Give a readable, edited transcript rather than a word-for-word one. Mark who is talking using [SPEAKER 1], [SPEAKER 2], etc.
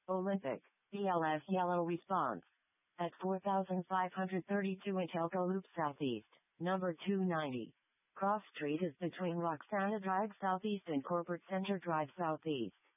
[SPEAKER 1] Olympic, BLS yellow response. At 4532 Atelco Loop Southeast, number 290. Cross Street is between Roxana Drive Southeast and Corporate Center Drive Southeast.